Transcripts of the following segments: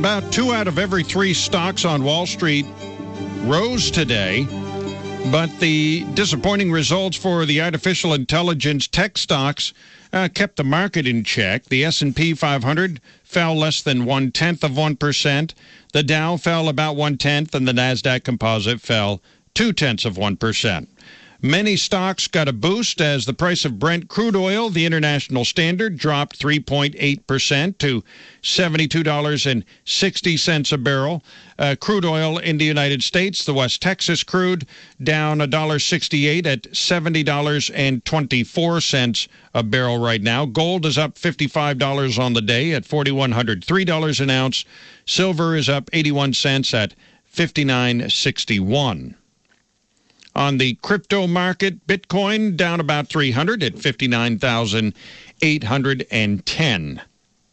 About 2 out of every 3 stocks on Wall Street rose today, but the disappointing results for the artificial intelligence tech stocks kept the market in check. The S&P 500 fell less than 0.1%. The Dow fell about 0.1%, and the NASDAQ Composite fell 0.2%. Many stocks got a boost as the price of Brent crude oil, the international standard, dropped 3.8% to $72.60 a barrel. Crude oil in the United States, the West Texas crude, down $1.68 at $70.24 a barrel right now. Gold is up $55 on the day at $4,103 an ounce. Silver is up 81 cents at $59.61. On the crypto market, Bitcoin down about 300 at 59,810.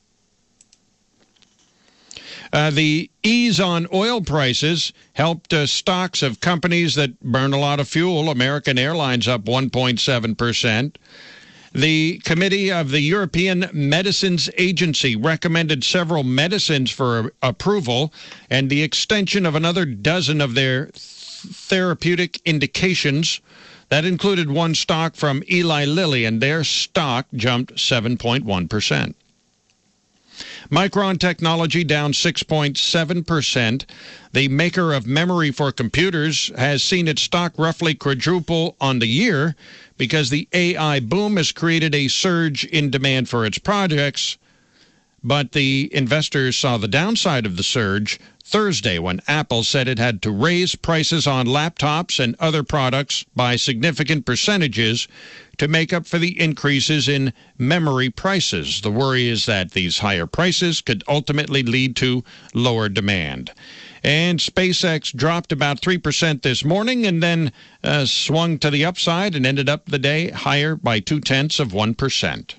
The ease on oil prices helped stocks of companies that burn a lot of fuel. American Airlines up 1.7%. The Committee of the European Medicines Agency recommended several medicines for approval and the extension of another dozen of their therapeutic indications. That included one stock from Eli Lilly, and their stock jumped 7.1%. Micron Technology down 6.7%. The maker of memory for computers has seen its stock roughly quadruple on the year because the AI boom has created a surge in demand for its projects. But the investors saw the downside of the surge Thursday when Apple said it had to raise prices on laptops and other products by significant percentages to make up for the increases in memory prices. The worry is that these higher prices could ultimately lead to lower demand. And SpaceX dropped about 3% this morning and then swung to the upside and ended up the day higher by 0.2%.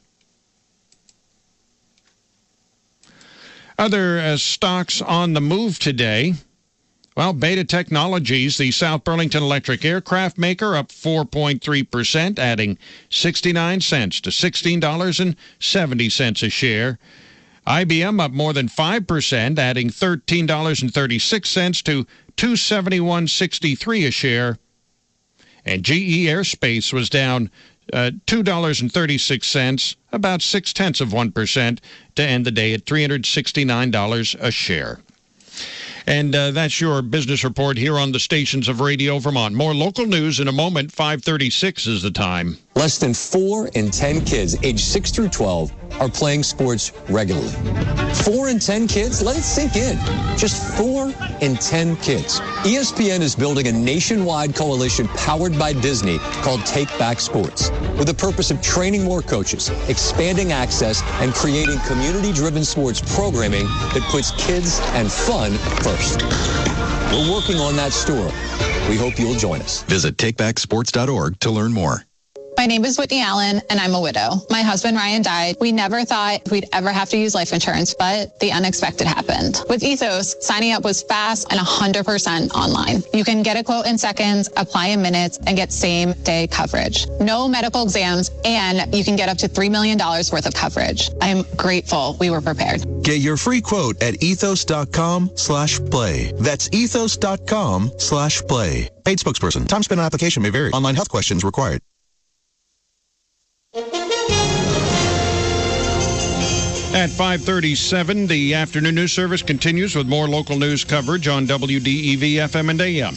Other stocks on the move today. Well, Beta Technologies, the South Burlington electric aircraft maker, up 4.3%, adding 69 cents to $16.70 a share. IBM up more than 5%, adding $13.36 to $271.63 a share. And GE Aerospace was down $2.36, about 0.6%, to end the day at $369 a share. And that's your business report here on the stations of Radio Vermont. More local news in a moment. 5:36 is the time. Less than 4 in 10 kids aged 6 through 12 are playing sports regularly. 4 in 10 kids? Let it sink in. Just 4 in 10 kids. ESPN is building a nationwide coalition powered by Disney called Take Back Sports, with the purpose of training more coaches, expanding access, and creating community-driven sports programming that puts kids and fun first. We're working on that story. We hope you'll join us. Visit takebacksports.org to learn more. My name is Whitney Allen, and I'm a widow. My husband, Ryan, died. We never thought we'd ever have to use life insurance, but the unexpected happened. With Ethos, signing up was fast and 100% online. You can get a quote in seconds, apply in minutes, and get same-day coverage. No medical exams, and you can get up to $3 million worth of coverage. I'm grateful we were prepared. Get your free quote at ethos.com/play. That's ethos.com/play. Paid spokesperson. Time spent on application may vary. Online health questions required. At 5:37, the afternoon news service continues with more local news coverage on WDEV FM and AM.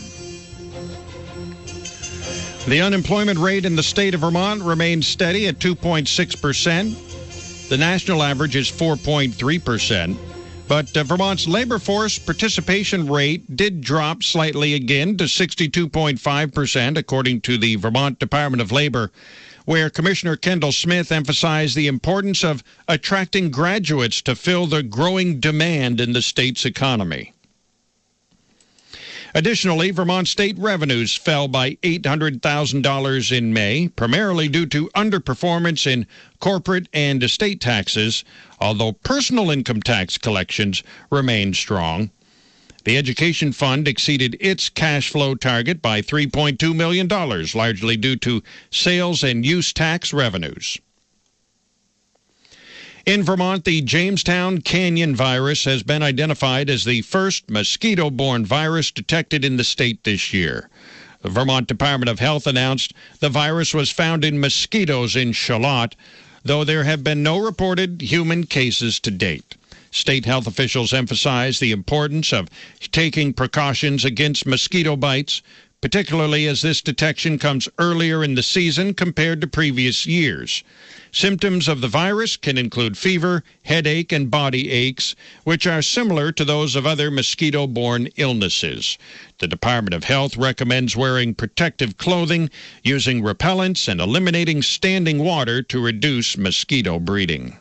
The unemployment rate in the state of Vermont remains steady at 2.6%. The national average is 4.3%. But Vermont's labor force participation rate did drop slightly again to 62.5%, according to the Vermont Department of Labor, where Commissioner Kendall Smith emphasized the importance of attracting graduates to fill the growing demand in the state's economy. Additionally, Vermont state revenues fell by $800,000 in May, primarily due to underperformance in corporate and estate taxes, although personal income tax collections remained strong. The Education Fund exceeded its cash flow target by $3.2 million, largely due to sales and use tax revenues. In Vermont, the Jamestown Canyon virus has been identified as the first mosquito-borne virus detected in the state this year. The Vermont Department of Health announced the virus was found in mosquitoes in Charlotte, though there have been no reported human cases to date. State health officials emphasize the importance of taking precautions against mosquito bites, particularly as this detection comes earlier in the season compared to previous years. Symptoms of the virus can include fever, headache, and body aches, which are similar to those of other mosquito-borne illnesses. The Department of Health recommends wearing protective clothing, using repellents, and eliminating standing water to reduce mosquito breeding.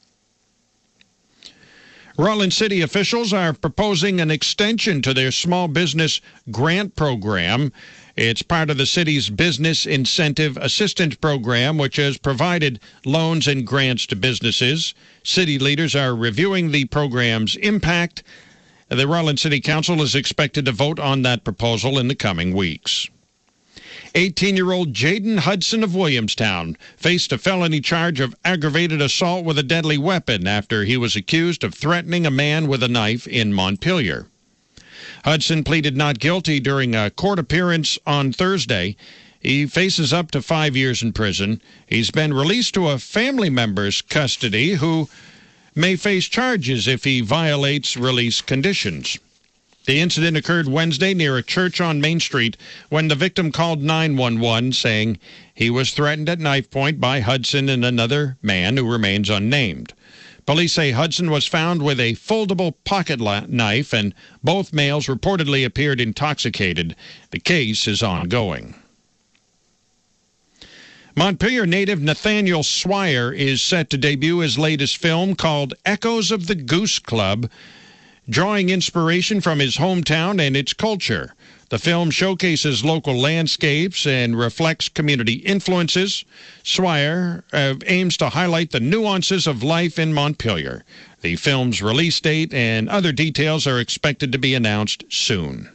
Rutland City officials are proposing an extension to their small business grant program. It's part of the city's Business Incentive Assistance Program, which has provided loans and grants to businesses. City leaders are reviewing the program's impact. The Rutland City Council is expected to vote on that proposal in the coming weeks. 18-year-old Jaden Hudson of Williamstown faced a felony charge of aggravated assault with a deadly weapon after he was accused of threatening a man with a knife in Montpelier. Hudson pleaded not guilty during a court appearance on Thursday. He faces up to 5 years in prison. He's been released to a family member's custody who may face charges if he violates release conditions. The incident occurred Wednesday near a church on Main Street when the victim called 911 saying he was threatened at knife point by Hudson and another man who remains unnamed. Police say Hudson was found with a foldable pocket knife, and both males reportedly appeared intoxicated. The case is ongoing. Montpelier native Nathaniel Swire is set to debut his latest film called Echoes of the Goose Club, drawing inspiration from his hometown and its culture. The film showcases local landscapes and reflects community influences. Swire aims to highlight the nuances of life in Montpelier. The film's release date and other details are expected to be announced soon.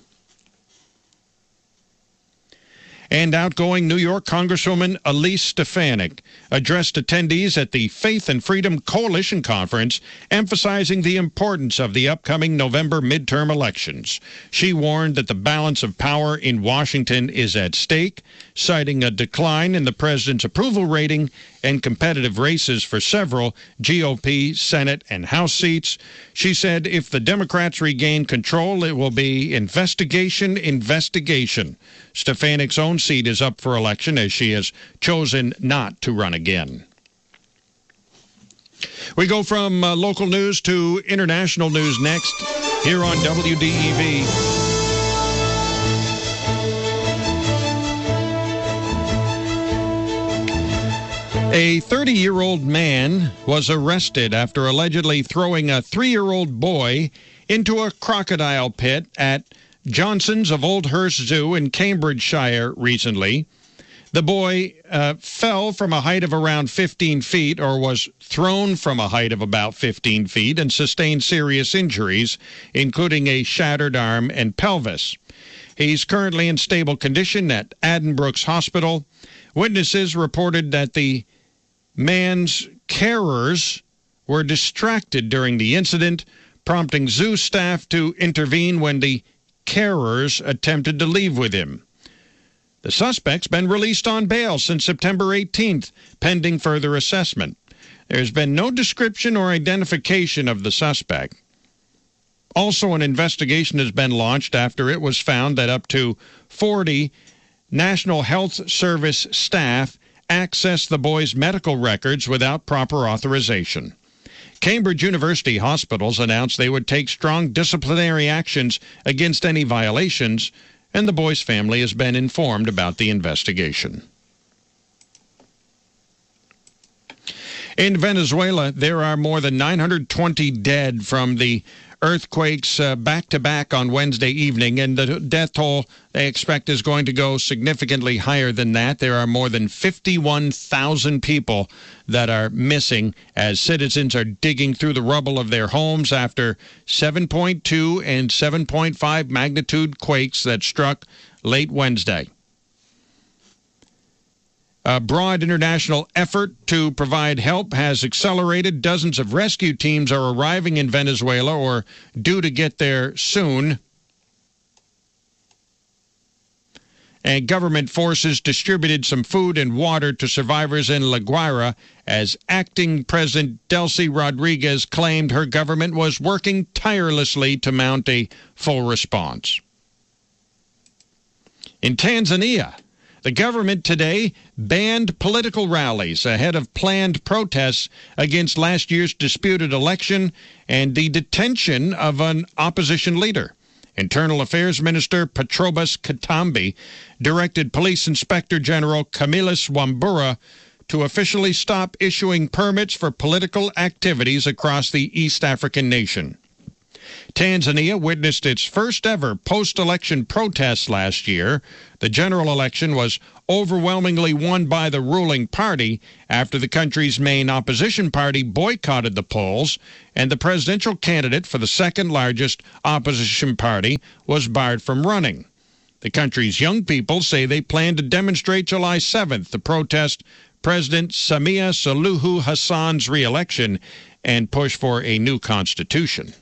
And outgoing New York Congresswoman Elise Stefanik addressed attendees at the Faith and Freedom Coalition Conference, emphasizing the importance of the upcoming November midterm elections. She warned that the balance of power in Washington is at stake, citing a decline in the president's approval rating and competitive races for several GOP Senate and House seats. She said if the Democrats regain control, it will be investigation. Stefanik's own seat is up for election as she has chosen not to run again. We go from local news to international news next here on WDEV. A 30-year-old man was arrested after allegedly throwing a 3-year-old boy into a crocodile pit at Johnson's of Oldhurst Zoo in Cambridgeshire recently. The boy fell from a height of around 15 feet or was thrown from a height of about 15 feet and sustained serious injuries, including a shattered arm and pelvis. He's currently in stable condition at Addenbrooke's Hospital. Witnesses reported that the man's carers were distracted during the incident, prompting zoo staff to intervene when the carers attempted to leave with him. The suspect's been released on bail since September 18th, pending further assessment. There's been no description or identification of the suspect. Also, an investigation has been launched after it was found that up to 40 National Health Service staff accessed the boy's medical records without proper authorization. Cambridge University hospitals announced they would take strong disciplinary actions against any violations, and the boy's family has been informed about the investigation. In Venezuela, there are more than 920 dead from the earthquakes back-to-back on Wednesday evening, and the death toll they expect is going to go significantly higher than that. There are more than 51,000 people that are missing as citizens are digging through the rubble of their homes after 7.2 and 7.5 magnitude quakes that struck late Wednesday. A broad international effort to provide help has accelerated. Dozens of rescue teams are arriving in Venezuela or due to get there soon. And government forces distributed some food and water to survivors in La Guaira as acting President Delcy Rodriguez claimed her government was working tirelessly to mount a full response. In Tanzania, the government today banned political rallies ahead of planned protests against last year's disputed election and the detention of an opposition leader. Internal Affairs Minister Patrobas Katambi directed Police Inspector General Camillus Wambura to officially stop issuing permits for political activities across the East African nation. Tanzania witnessed its first ever post-election protests last year. The general election was overwhelmingly won by the ruling party after the country's main opposition party boycotted the polls, and the presidential candidate for the second largest opposition party was barred from running. The country's young people say they plan to demonstrate July 7th to protest President Samia Suluhu Hassan's re-election and push for a new constitution.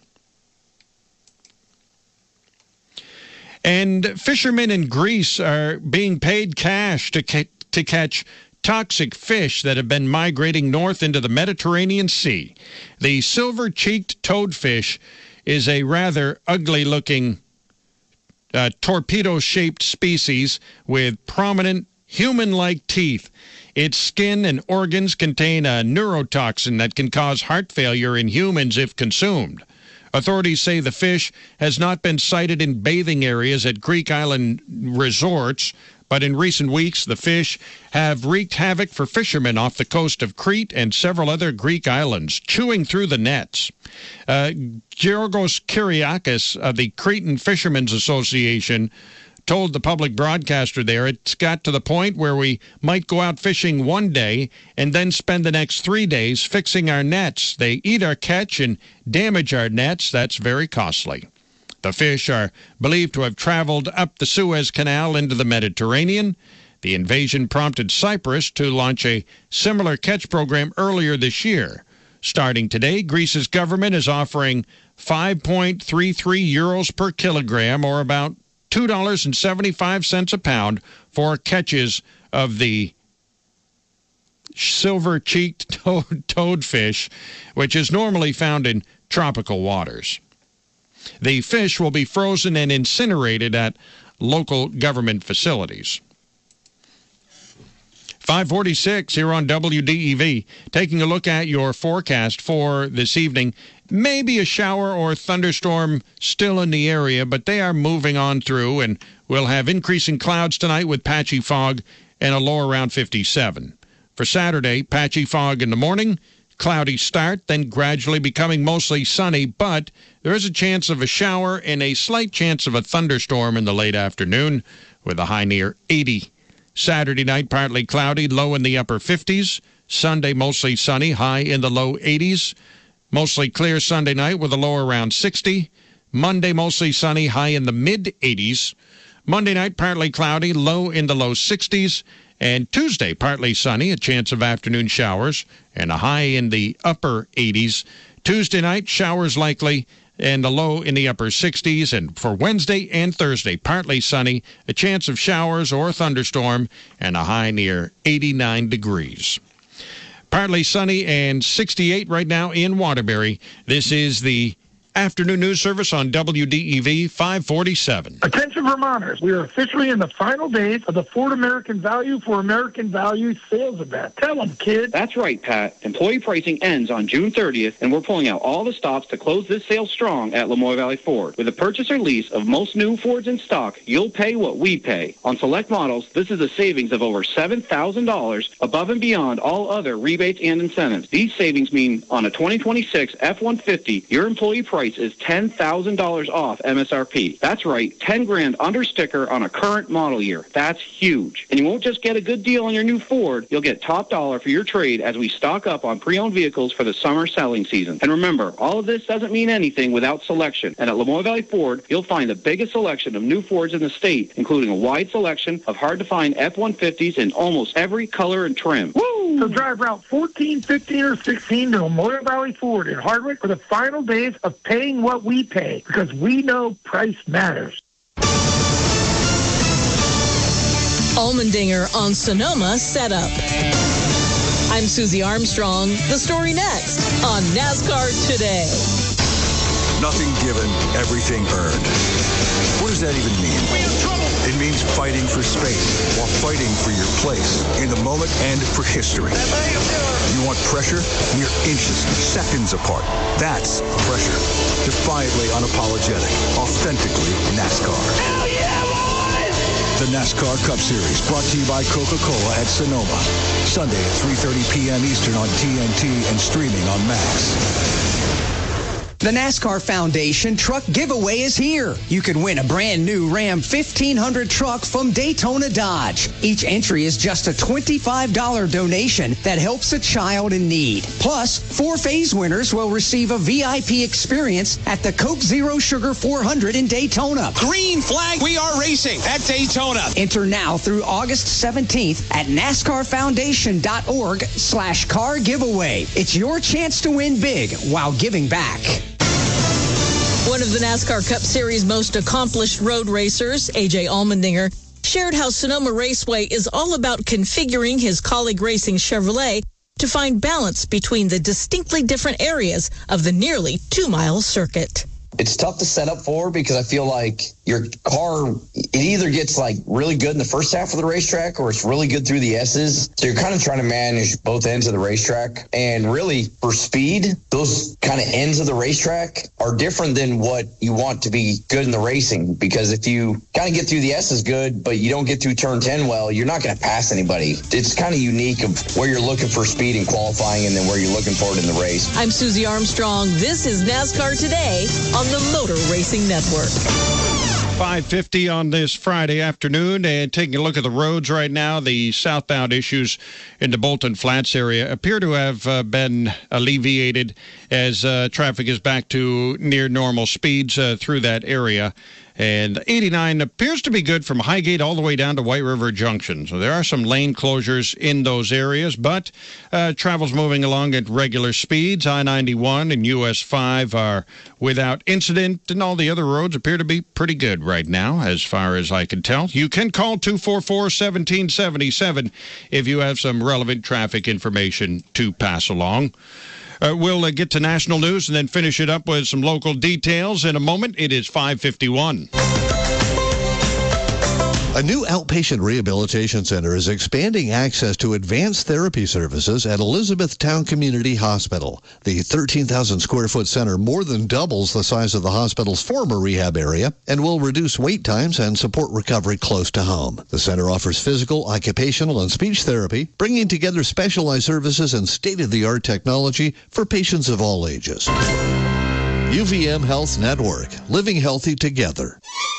And fishermen in Greece are being paid cash to catch toxic fish that have been migrating north into the Mediterranean Sea. The silver-cheeked toadfish is a rather ugly-looking torpedo-shaped species with prominent human-like teeth. Its skin and organs contain a neurotoxin that can cause heart failure in humans if consumed. Authorities say the fish has not been sighted in bathing areas at Greek island resorts, but in recent weeks the fish have wreaked havoc for fishermen off the coast of Crete and several other Greek islands, chewing through the nets. Georgos Kyriakis of the Cretan Fishermen's Association told the public broadcaster there, it's got to the point where we might go out fishing one day and then spend the next 3 days fixing our nets. They eat our catch and damage our nets. That's very costly. The fish are believed to have traveled up the Suez Canal into the Mediterranean. The invasion prompted Cyprus to launch a similar catch program earlier this year. Starting today, Greece's government is offering 5.33 euros per kilogram, or about $2.75 a pound, for catches of the silver-cheeked toadfish, which is normally found in tropical waters. The fish will be frozen and incinerated at local government facilities. 5:46 here on WDEV. Taking a look at your forecast for this evening. Maybe a shower or thunderstorm still in the area, but they are moving on through, and we'll have increasing clouds tonight with patchy fog and a low around 57. For Saturday, patchy fog in the morning, cloudy start, then gradually becoming mostly sunny, but there is a chance of a shower and a slight chance of a thunderstorm in the late afternoon with a high near 80. Saturday night, partly cloudy, low in the upper 50s. Sunday, mostly sunny, high in the low 80s. Mostly clear Sunday night with a low around 60. Monday, mostly sunny, high in the mid-80s. Monday night, partly cloudy, low in the low 60s. And Tuesday, partly sunny, a chance of afternoon showers, and a high in the upper 80s. Tuesday night, showers likely, and a low in the upper 60s. And for Wednesday and Thursday, partly sunny, a chance of showers or thunderstorm, and a high near 89 degrees. Partly sunny and 68 right now in Waterbury. This is the afternoon news service on WDEV 547. Attention Vermonters, we are officially in the final days of the Ford American Value for American Value sales event. Tell them, kid. That's right, Pat. Employee pricing ends on June 30th, and we're pulling out all the stops to close this sale strong at Lamoille Valley Ford. With a purchase or lease of most new Fords in stock, you'll pay what we pay. On select models, this is a savings of over $7,000 above and beyond all other rebates and incentives. These savings mean on a 2026 F-150, your employee price price is $10,000 off MSRP. That's right, 10 grand under sticker on a current model year. That's huge. And you won't just get a good deal on your new Ford, you'll get top dollar for your trade as we stock up on pre-owned vehicles for the summer selling season. And remember, all of this doesn't mean anything without selection. And at Lamoille Valley Ford, you'll find the biggest selection of new Fords in the state, including a wide selection of hard-to-find F-150s in almost every color and trim. Woo! So drive Route 14, 15, or 16 to Lamoille Valley Ford in Hardwick for the final days of paying what we pay, because we know price matters. Allmendinger on Sonoma Setup. I'm Susie Armstrong. The story next on NASCAR Today. Nothing given, everything earned. What does that even mean? It means fighting for space while fighting for your place in the moment and for history. You want pressure? Mere inches, seconds apart. That's pressure. Defiantly unapologetic. Authentically NASCAR. Hell yeah, boys! The NASCAR Cup Series, brought to you by Coca-Cola at Sonoma. Sunday at 3:30 p.m. Eastern on TNT and streaming on Max. The NASCAR Foundation Truck Giveaway is here. You can win a brand new Ram 1500 truck from Daytona Dodge. Each entry is just a $25 donation that helps a child in need. Plus, 4 phase winners will receive a VIP experience at the Coke Zero Sugar 400 in Daytona. Green flag, we are racing at Daytona. Enter now through August 17th at NASCARFoundation.org/car giveaway. It's your chance to win big while giving back. One of the NASCAR Cup Series most accomplished road racers, A.J. Allmendinger, shared how Sonoma Raceway is all about configuring his colleague racing Chevrolet to find balance between the distinctly different areas of the nearly 2-mile circuit. It's tough to set up for because I feel like your car, it either gets like really good in the first half of the racetrack or it's really good through the S's. So you're kind of trying to manage both ends of the racetrack. And really, for speed, those kind of ends of the racetrack are different than what you want to be good in the racing. Because if you kind of get through the S's good, but you don't get through turn 10 well, you're not going to pass anybody. It's kind of unique of where you're looking for speed in qualifying and then where you're looking for it in the race. I'm Susie Armstrong. This is NASCAR Today on the Motor Racing Network. 5:50 on this Friday afternoon, and taking a look at the roads right now, the southbound issues in the Bolton Flats area appear to have been alleviated as traffic is back to near normal speeds through that area. And 89 appears to be good from Highgate all the way down to White River Junction. So there are some lane closures in those areas, but travel's moving along at regular speeds. I-91 and US 5 are without incident, and all the other roads appear to be pretty good right now, as far as I can tell. You can call 244-1777 if you have some relevant traffic information to pass along. We'll get to national news and then finish it up with some local details in a moment. It is 5:51. A new outpatient rehabilitation center is expanding access to advanced therapy services at Elizabethtown Community Hospital. The 13,000-square-foot center more than doubles the size of the hospital's former rehab area and will reduce wait times and support recovery close to home. The center offers physical, occupational, and speech therapy, bringing together specialized services and state-of-the-art technology for patients of all ages. UVM Health Network, living healthy together.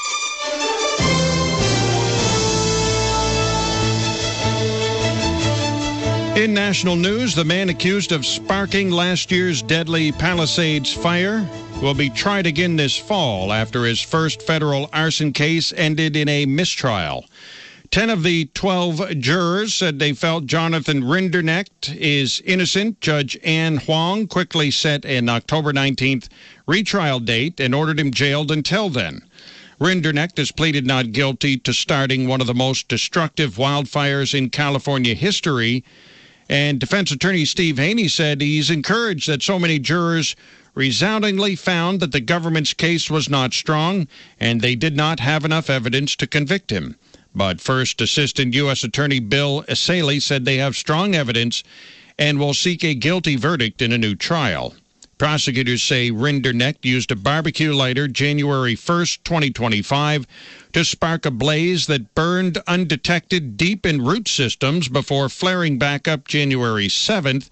In national news, the man accused of sparking last year's deadly Palisades fire will be tried again this fall after his first federal arson case ended in a mistrial. 10 of the 12 jurors said they felt Jonathan Rinderknecht is innocent. Judge Ann Huang quickly set an October 19th retrial date and ordered him jailed until then. Rinderknecht has pleaded not guilty to starting one of the most destructive wildfires in California history. And defense attorney Steve Haney said he's encouraged that so many jurors resoundingly found that the government's case was not strong and they did not have enough evidence to convict him. But First Assistant U.S. Attorney Bill Asaley said they have strong evidence and will seek a guilty verdict in a new trial. Prosecutors say Rinderknecht used a barbecue lighter January 1st, 2025, to spark a blaze that burned undetected deep in root systems before flaring back up January 7th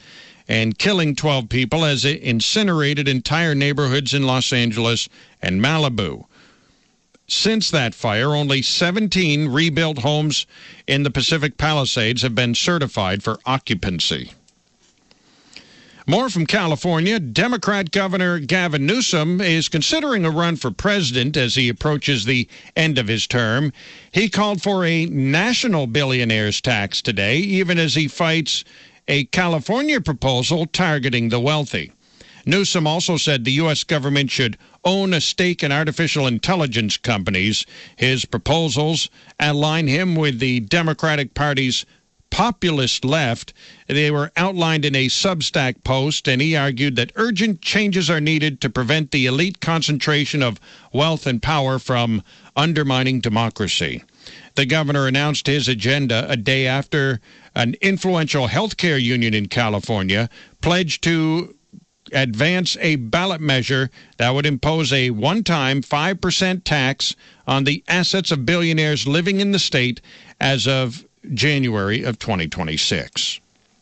and killing 12 people as it incinerated entire neighborhoods in Los Angeles and Malibu. Since that fire, only 17 rebuilt homes in the Pacific Palisades have been certified for occupancy. More from California. Democrat Governor Gavin Newsom is considering a run for president as he approaches the end of his term. He called for a national billionaires tax today, even as he fights a California proposal targeting the wealthy. Newsom also said the U.S. government should own a stake in artificial intelligence companies. His proposals align him with the Democratic Party's populist left. They were outlined in a Substack post, and he argued that urgent changes are needed to prevent the elite concentration of wealth and power from undermining democracy. The governor announced his agenda a day after an influential healthcare union in California pledged to advance a ballot measure that would impose a one-time 5% tax on the assets of billionaires living in the state as of January of 2026.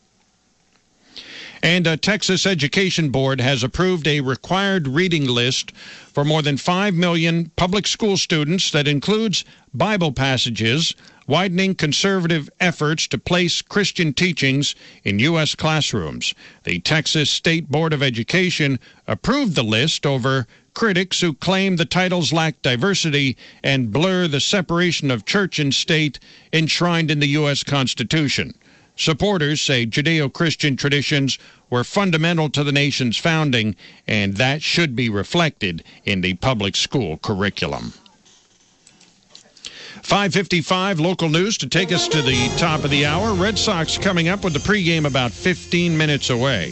And a Texas Education Board has approved a required reading list for more than 5 million public school students that includes Bible passages, widening conservative efforts to place Christian teachings in U.S. classrooms. The Texas State Board of Education approved the list over critics who claim the titles lack diversity and blur the separation of church and state enshrined in the U.S. Constitution. Supporters say Judeo-Christian traditions were fundamental to the nation's founding, and that should be reflected in the public school curriculum. 5:55 local news to take us to the top of the hour. Red Sox coming up with the pregame about 15 minutes away.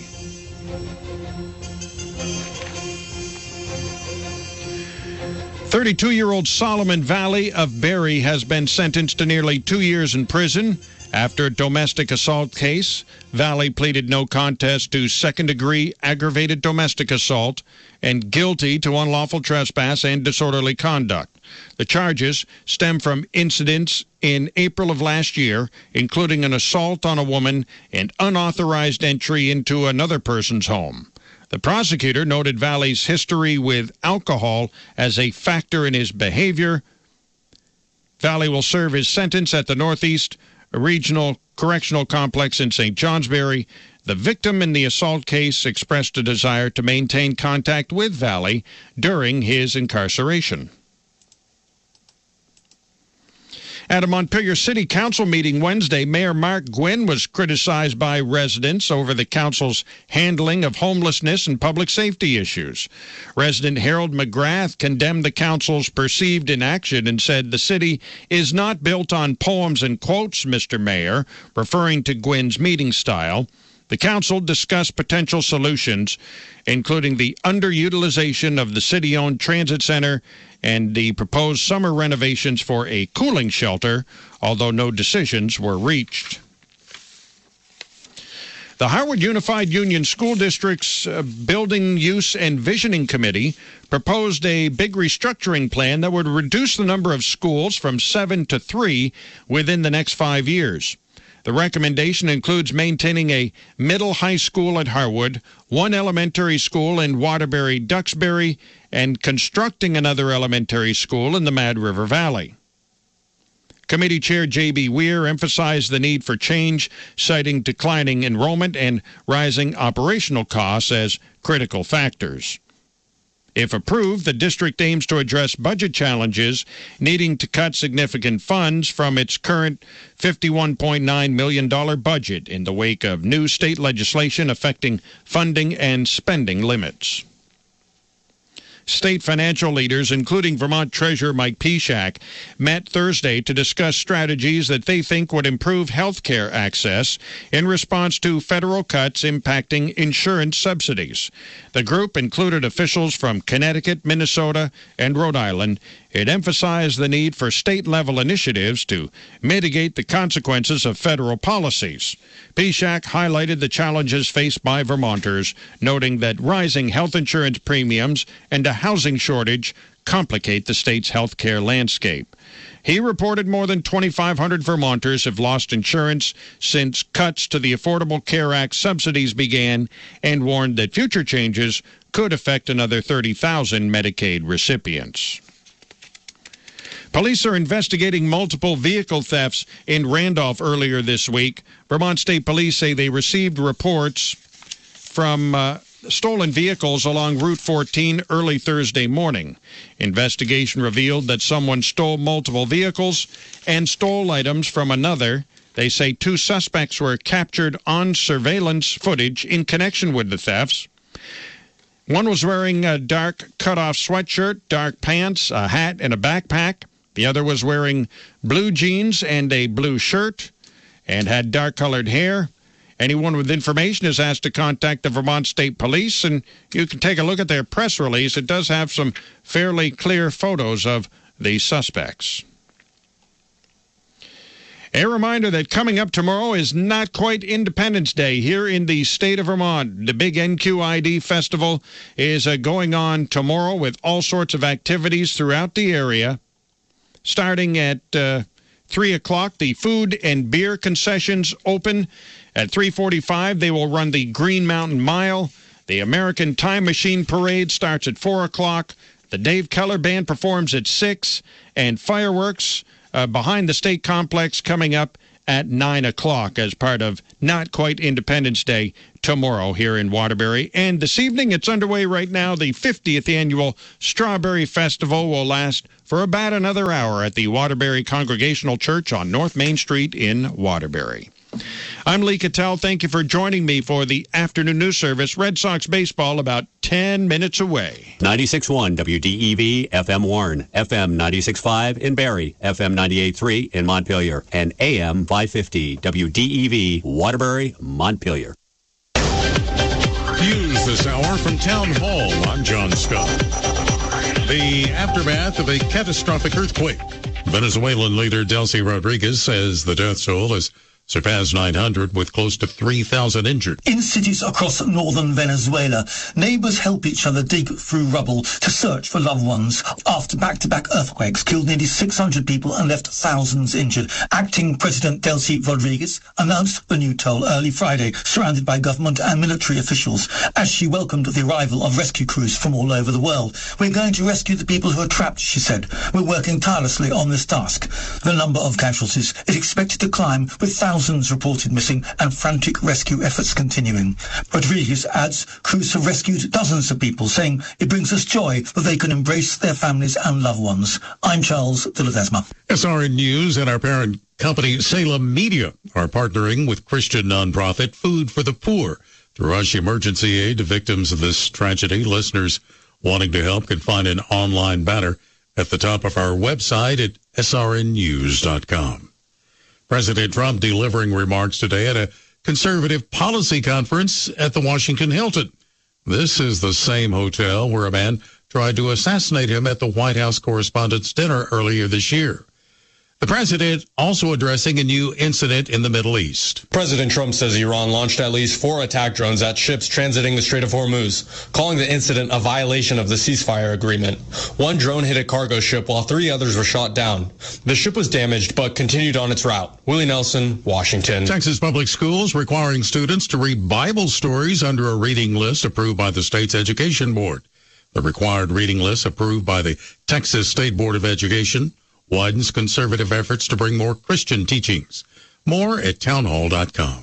"32-year-old Solomon Valley of Barry has been sentenced to nearly 2 years in prison after a domestic assault case. Valley pleaded no contest to second-degree aggravated domestic assault and guilty to unlawful trespass and disorderly conduct. The charges stem from incidents in April of last year, including an assault on a woman and unauthorized entry into another person's home. The prosecutor noted Valley's history with alcohol as a factor in his behavior. Valley will serve his sentence at the Northeast Regional Correctional Complex in St. Johnsbury. The victim in the assault case expressed a desire to maintain contact with Valley during his incarceration. At a Montpelier City Council meeting Wednesday, Mayor Mark Gwynn was criticized by residents over the council's handling of homelessness and public safety issues. Resident Harold McGrath condemned the council's perceived inaction and said the city is not built on poems and quotes, Mr. Mayor, referring to Gwynn's meeting style. The council discussed potential solutions, including the underutilization of the city-owned transit center and the proposed summer renovations for a cooling shelter, although no decisions were reached. The Harwood Unified Union School District's Building Use and Visioning Committee proposed a big restructuring plan that would reduce the number of schools from 7 to 3 within the next 5 years. The recommendation includes maintaining a middle high school at Harwood, one elementary school in Waterbury-Duxbury, and constructing another elementary school in the Mad River Valley. Committee Chair J.B. Weir emphasized the need for change, citing declining enrollment and rising operational costs as critical factors. If approved, the district aims to address budget challenges, needing to cut significant funds from its current $51.9 million budget in the wake of new state legislation affecting funding and spending limits. State financial leaders, including Vermont Treasurer Mike Piszak, met Thursday to discuss strategies that they think would improve health care access in response to federal cuts impacting insurance subsidies. The group included officials from Connecticut, Minnesota, and Rhode Island. It emphasized the need for state-level initiatives to mitigate the consequences of federal policies. Piszak highlighted the challenges faced by Vermonters, noting that rising health insurance premiums and a housing shortage complicate the state's health care landscape. He reported more than 2,500 Vermonters have lost insurance since cuts to the Affordable Care Act subsidies began, and warned that future changes could affect another 30,000 Medicaid recipients. Police are investigating multiple vehicle thefts in Randolph earlier this week. Vermont State Police say they received reports from stolen vehicles along Route 14 early Thursday morning. Investigation revealed that someone stole multiple vehicles and stole items from another. They say 2 suspects were captured on surveillance footage in connection with the thefts. One was wearing a dark cutoff sweatshirt, dark pants, a hat, and a backpack. The other was wearing blue jeans and a blue shirt and had dark-colored hair. Anyone with information is asked to contact the Vermont State Police, and you can take a look at their press release. It does have some fairly clear photos of the suspects. A reminder that coming up tomorrow is not quite Independence Day here in the state of Vermont. The big NQID festival is going on tomorrow with all sorts of activities throughout the area. Starting at 3 o'clock, the food and beer concessions open. At 3:45, they will run the Green Mountain Mile. The American Time Machine Parade starts at 4 o'clock. The Dave Keller Band performs at 6. And fireworks behind the state complex coming up at 9 o'clock as part of Not Quite Independence Day tomorrow here in Waterbury. And this evening, it's underway right now. The 50th annual Strawberry Festival will last for about another hour at the Waterbury Congregational Church on North Main Street in Waterbury. I'm Lee Cattell. Thank you for joining me for the afternoon news service. Red Sox baseball about 10 minutes away. 96.1 WDEV, FM Warren, FM 96.5 in Barrie, FM 98.3 in Montpelier, and AM 550 WDEV, Waterbury, Montpelier. News this hour from Town Hall. I'm John Scott. The aftermath of a catastrophic earthquake. Venezuelan leader Delcy Rodriguez says the death toll has surpassed 900 with close to 3,000 injured. In cities across northern Venezuela, neighbors help each other dig through rubble to search for loved ones after back-to-back earthquakes killed nearly 600 people and left thousands injured. Acting President Delcy Rodriguez announced the new toll early Friday, surrounded by government and military officials, as she welcomed the arrival of rescue crews from all over the world. We're going to rescue the people who are trapped, she said. We're working tirelessly on this task. The number of casualties is expected to climb, with thousands reported missing and frantic rescue efforts continuing. Rodriguez adds crews have rescued dozens of people, saying it brings us joy that they can embrace their families and loved ones. I'm Charles de Ledesma. SRN News and our parent company Salem Media are partnering with Christian nonprofit Food for the Poor to rush emergency aid to victims of this tragedy. Listeners wanting to help can find an online banner at the top of our website at srnnews.com. President Trump delivering remarks today at a conservative policy conference at the Washington Hilton. This is the same hotel where a man tried to assassinate him at the White House Correspondents' Dinner earlier this year. The president also addressing a new incident in the Middle East. President Trump says Iran launched at least 4 attack drones at ships transiting the Strait of Hormuz, calling the incident a violation of the ceasefire agreement. 1 drone hit a cargo ship while 3 others were shot down. The ship was damaged but continued on its route. Willie Nelson, Washington. Texas Public Schools requiring students to read Bible stories under a reading list approved by the state's education board. The required reading list approved by the Texas State Board of Education widens conservative efforts to bring more Christian teachings. More at townhall.com.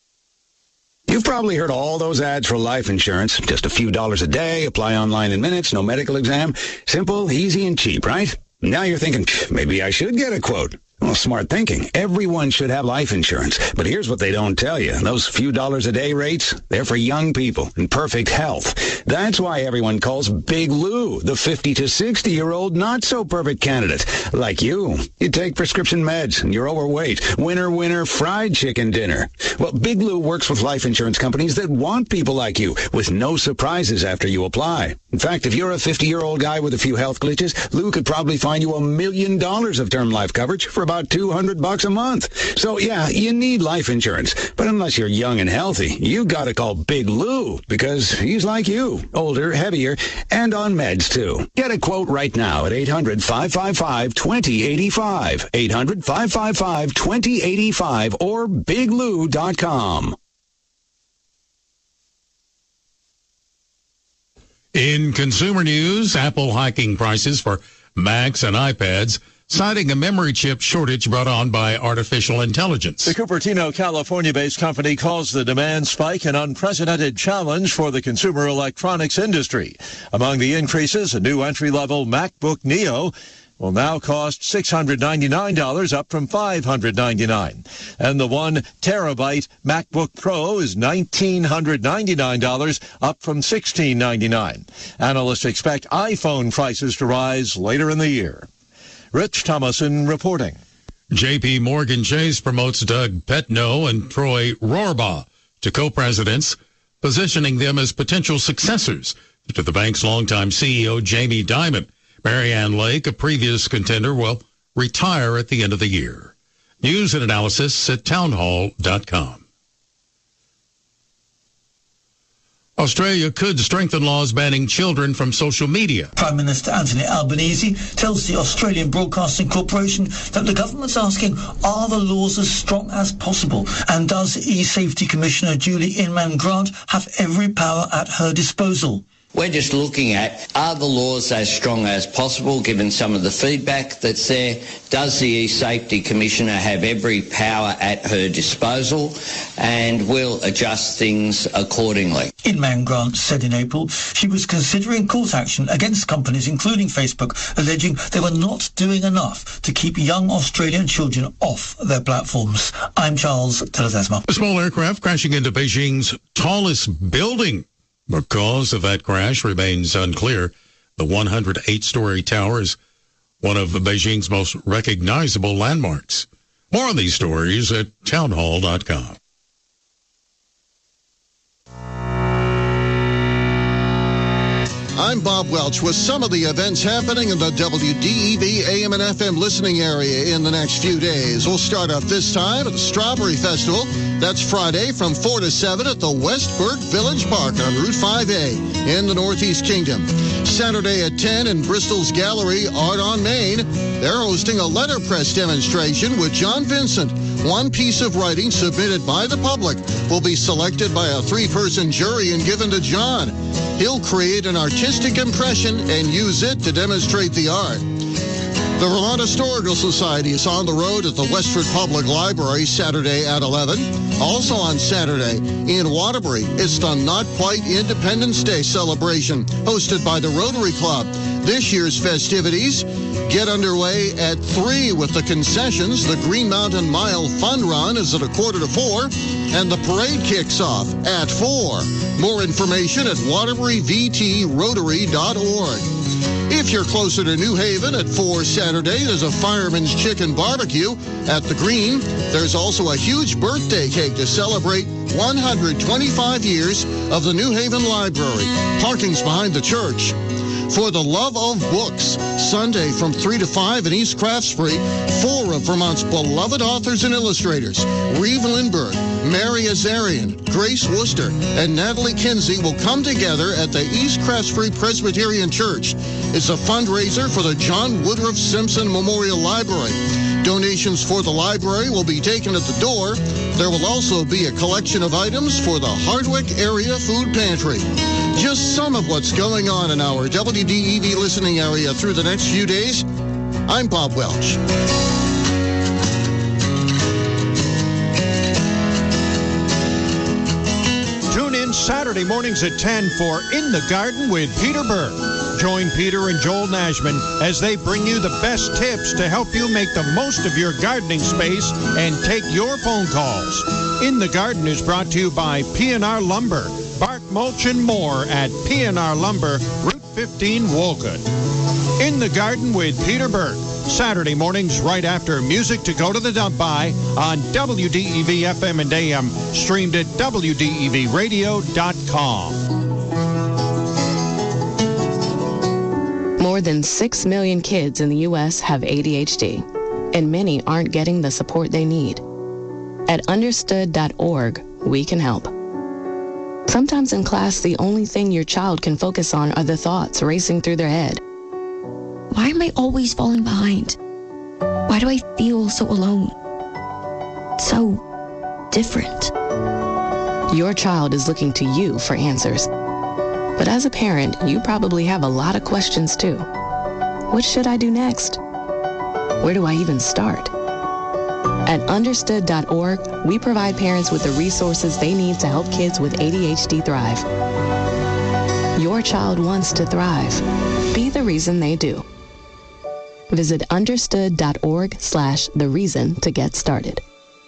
You've probably heard all those ads for life insurance. Just a few dollars a day, apply online in minutes, no medical exam. Simple, easy, and cheap, right? Now you're thinking, maybe I should get a quote. Well, smart thinking. Everyone should have life insurance. But here's what they don't tell you. Those few dollars a day rates, they're for young people in perfect health. That's why everyone calls Big Lou the 50 to 60-year-old not-so-perfect candidate. Like you. You take prescription meds and you're overweight. Winner, fried chicken dinner. Well, Big Lou works with life insurance companies that want people like you with no surprises after you apply. In fact, if you're a 50-year-old guy with a few health glitches, Lou could probably find you $1 million of term life coverage for about $200 a month. So yeah, you need life insurance. But unless you're young and healthy, you gotta call Big Lou, because he's like you, older, heavier, and on meds too. Get a quote right now at 800-555-2085. 800-555-2085 or biglou.com. In consumer news, Apple hiking prices for Macs and iPads, citing a memory chip shortage brought on by artificial intelligence. The Cupertino, California-based company calls the demand spike an unprecedented challenge for the consumer electronics industry. Among the increases, a new entry-level MacBook Neo will now cost $699, up from $599. And the 1 terabyte MacBook Pro is $1,999, up from $1,699. Analysts expect iPhone prices to rise later in the year. Rich Thomason reporting. J.P. Morgan Chase promotes Doug Petno and Troy Rohrbaugh to co-presidents, positioning them as potential successors to the bank's longtime CEO, Jamie Dimon. Marianne Lake, a previous contender, will retire at the end of the year. News and analysis at townhall.com. Australia could strengthen laws banning children from social media. Prime Minister Anthony Albanese tells the Australian Broadcasting Corporation that the government's asking, are the laws as strong as possible? And does E-Safety Commissioner Julie Inman-Grant have every power at her disposal? We're just looking at, are the laws as strong as possible, given some of the feedback that's there? Does the E-Safety Commissioner have every power at her disposal? And will adjust things accordingly. Inman-Grant said in April she was considering court action against companies, including Facebook, alleging they were not doing enough to keep young Australian children off their platforms. I'm Charles Teledesma. A small aircraft crashing into Beijing's tallest building. The cause of that crash remains unclear. The 108-story tower is one of Beijing's most recognizable landmarks. More on these stories at townhall.com. I'm Bob Welch with some of the events happening in the WDEV AM and FM listening area in the next few days. We'll start up this time at the Strawberry Festival. That's Friday from 4 to 7 at the Westburg Village Park on Route 5A in the Northeast Kingdom. Saturday at 10 in Bristol's Gallery Art on Main. They're hosting a letterpress demonstration with John Vincent. One piece of writing submitted by the public will be selected by a 3-person jury and given to John. He'll create an artistic impression and use it to demonstrate the art. The Vermont Historical Society is on the road at the Westford Public Library Saturday at 11. Also on Saturday in Waterbury, it's the Not Quite Independence Day celebration hosted by the Rotary Club. This year's festivities get underway at 3 with the concessions. The Green Mountain Mile Fun Run is at 3:45, and the parade kicks off at 4. More information at waterburyvtrotary.org. If you're closer to New Haven at 4 Saturday, there's a Fireman's Chicken Barbecue at the Green. There's also a huge birthday cake to celebrate 125 years of the New Haven Library. Parking's behind the church. For the Love of Books, Sunday from 3 to 5 in East Craftsbury, 4 of Vermont's beloved authors and illustrators, Reeve Lindbergh, Mary Azarian, Grace Worcester, and Natalie Kinsey will come together at the East Craftsbury Presbyterian Church. It's a fundraiser for the John Woodruff Simpson Memorial Library. Donations for the library will be taken at the door. There will also be a collection of items for the Hardwick Area Food Pantry. Just some of what's going on in our WDEV listening area through the next few days. I'm Bob Welch. Tune in Saturday mornings at 10 for In the Garden with Peter Burke. Join Peter and Joel Nashman as they bring you the best tips to help you make the most of your gardening space and take your phone calls. In the Garden is brought to you by P&R Lumber. Bark, mulch, and more at P&R Lumber, Route 15, Wolcott. In the Garden with Peter Burke. Saturday mornings right after Music to Go to the Dump By on WDEV FM and AM, streamed at WDEVradio.com. More than 6 million kids in the U.S. have ADHD. and many aren't getting the support they need. At understood.org, we can help. Sometimes in class, the only thing your child can focus on are the thoughts racing through their head. Why am I always falling behind? Why do I feel so alone? So different. Your child is looking to you for answers. But as a parent, you probably have a lot of questions too. What should I do next? Where do I even start? At understood.org, we provide parents with the resources they need to help kids with ADHD thrive. Your child wants to thrive. Be the reason they do. Visit understood.org/the-reason to get started.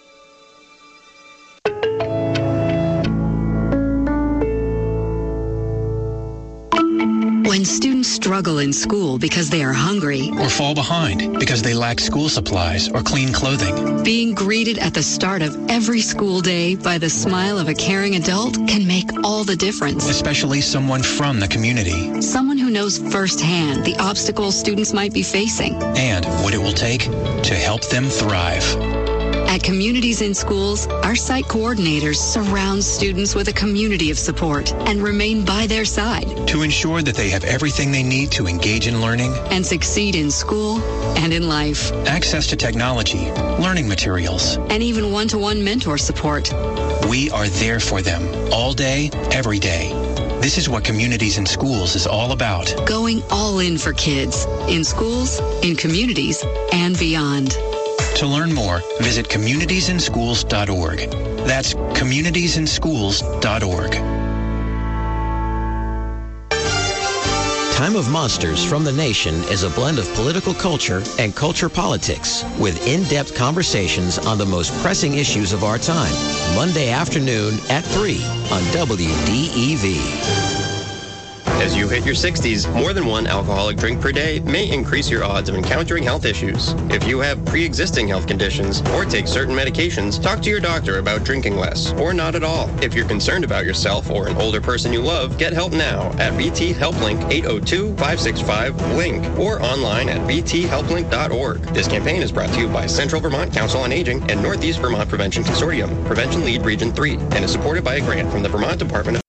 When students struggle in school because they are hungry or fall behind because they lack school supplies or clean clothing, being greeted at the start of every school day by the smile of a caring adult can make all the difference. Especially someone from the community. Someone who knows firsthand the obstacles students might be facing and what it will take to help them thrive. At Communities in Schools, our site coordinators surround students with a community of support and remain by their side to ensure that they have everything they need to engage in learning and succeed in school and in life. Access to technology, learning materials, and even one-to-one mentor support. We are there for them all day, every day. This is what Communities in Schools is all about. Going all in for kids, in schools, in communities, and beyond. To learn more, visit communitiesinschools.org. That's communitiesinschools.org. Time of Monsters from the Nation is a blend of political culture and culture politics with in-depth conversations on the most pressing issues of our time. Monday afternoon at 3 on WDEV. As you hit your 60s, more than one alcoholic drink per day may increase your odds of encountering health issues. If you have pre-existing health conditions or take certain medications, talk to your doctor about drinking less or not at all. If you're concerned about yourself or an older person you love, get help now at VT HelpLink 802-565-LINK or online at vthelplink.org. This campaign is brought to you by Central Vermont Council on Aging and Northeast Vermont Prevention Consortium, Prevention Lead Region 3, and is supported by a grant from the Vermont Department of